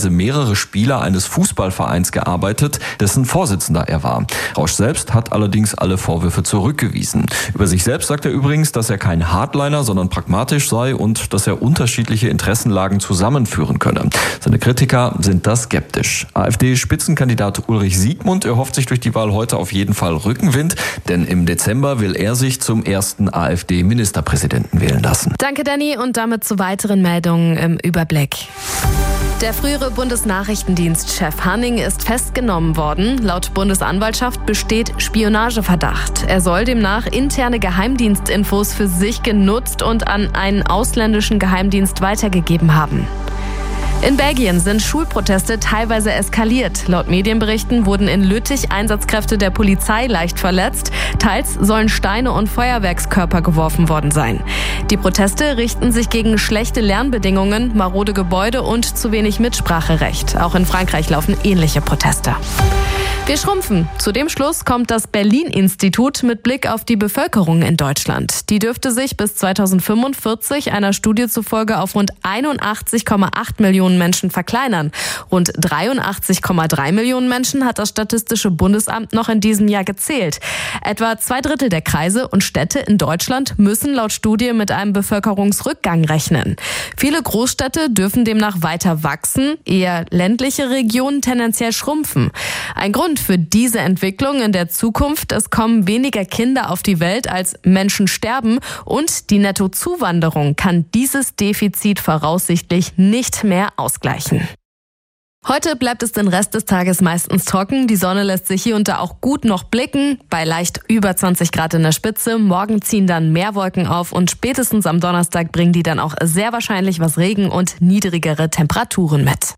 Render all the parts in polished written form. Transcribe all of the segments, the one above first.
Weise mehrere Spieler eines Fußballvereins gearbeitet, dessen Vorsitzender er war. Rausch selbst hat allerdings alle Vorwürfe zurückgewiesen. Über sich selbst sagt er übrigens, dass er kein Hardliner, sondern pragmatisch sei und dass er unterschiedliche Interessenlagen zusammenführen könne. Seine Kritiker sind da skeptisch. AfD-Spitzenkandidat Ulrich Siegmund erhofft sich durch die Wahl heute auf jeden Fall Rückenwind, denn im Dezember will er sich zum ersten AfD-Ministerpräsidenten wählen lassen. Danke, Danny, und damit zu weiteren Meldungen im Überblick. Der frühere Bundesnachrichtendienstchef Hanning ist festgenommen worden. Laut Bundesanwaltschaft besteht Spionageverdacht. Er soll demnach interne Geheimdienstinfos für sich genutzt und an einen ausländischen Geheimdienst weitergegeben haben. In Belgien sind Schulproteste teilweise eskaliert. Laut Medienberichten wurden in Lüttich Einsatzkräfte der Polizei leicht verletzt. Teils sollen Steine und Feuerwerkskörper geworfen worden sein. Die Proteste richten sich gegen schlechte Lernbedingungen, marode Gebäude und zu wenig Mitspracherecht. Auch in Frankreich laufen ähnliche Proteste. Wir schrumpfen. Zu dem Schluss kommt das Berlin-Institut mit Blick auf die Bevölkerung in Deutschland. Die dürfte sich bis 2045 einer Studie zufolge auf rund 81,8 Millionen Menschen verkleinern. Rund 83,3 Millionen Menschen hat das Statistische Bundesamt noch in diesem Jahr gezählt. Etwa 2/3 der Kreise und Städte in Deutschland müssen laut Studie mit einem Bevölkerungsrückgang rechnen. Viele Großstädte dürfen demnach weiter wachsen, eher ländliche Regionen tendenziell schrumpfen. Ein Grund für diese Entwicklung in der Zukunft: Es kommen weniger Kinder auf die Welt, als Menschen sterben, und die Nettozuwanderung kann dieses Defizit voraussichtlich nicht mehr ausgleichen. Heute bleibt es den Rest des Tages meistens trocken. Die Sonne lässt sich hier und da auch gut noch blicken, bei leicht über 20 Grad in der Spitze. Morgen ziehen dann mehr Wolken auf und spätestens am Donnerstag bringen die dann auch sehr wahrscheinlich was Regen und niedrigere Temperaturen mit.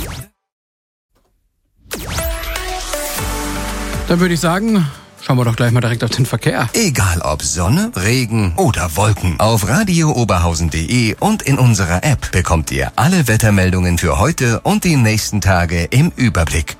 Dann würde ich sagen, schauen wir doch gleich mal direkt auf den Verkehr. Egal ob Sonne, Regen oder Wolken. Auf radiooberhausen.de und in unserer App bekommt ihr alle Wettermeldungen für heute und die nächsten Tage im Überblick.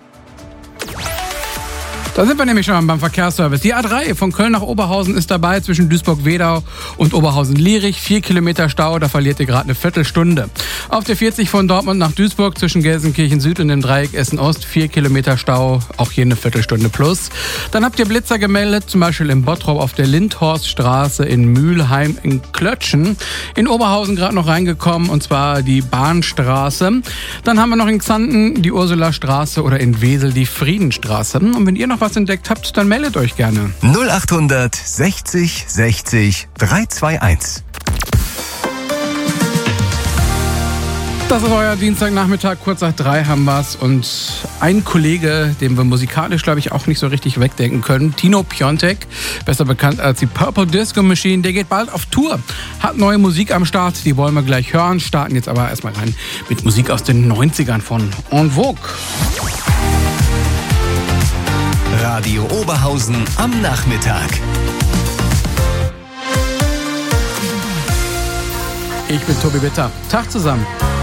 Da sind wir nämlich schon beim Verkehrsservice. Die A3 von Köln nach Oberhausen ist dabei zwischen Duisburg-Wedau und Oberhausen-Lierich. 4 Kilometer Stau, da verliert ihr gerade eine Viertelstunde. Auf der 40 von Dortmund nach Duisburg zwischen Gelsenkirchen Süd und dem Dreieck Essen-Ost. 4 Kilometer Stau, auch hier eine Viertelstunde plus. Dann habt ihr Blitzer gemeldet, zum Beispiel in Bottrop auf der Lindhorststraße, in Mülheim, in Klötschen. In Oberhausen gerade noch reingekommen, und zwar die Bahnstraße. Dann haben wir noch in Xanten die Ursulastraße oder in Wesel die Friedenstraße. Und wenn ihr noch was entdeckt habt, dann meldet euch gerne. 0800 60 60 321. Das ist euer Dienstagnachmittag, kurz nach 3 haben wir's. Und ein Kollege, den wir musikalisch, glaube ich, auch nicht so richtig wegdenken können, Tino Piontek, besser bekannt als die Purple Disco Machine, der geht bald auf Tour, hat neue Musik am Start, die wollen wir gleich hören, starten jetzt aber erstmal rein mit Musik aus den 90ern von En Vogue. Radio Oberhausen am Nachmittag. Ich bin Tobi Bitter. Tag zusammen.